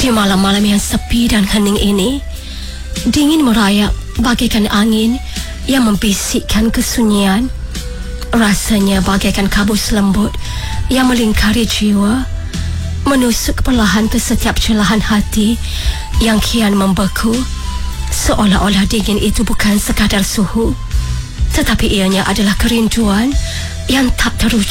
Di malam-malam yang sepi dan hening ini, dingin merayap bagaikan angin yang membisikkan kesunyian. Rasanya bagaikan kabus lembut yang melingkari jiwa, menusuk perlahan ke setiap celahan hati yang kian membeku. Seolah-olah dingin itu bukan sekadar suhu, tetapi ianya adalah kerinduan yang tak terucap.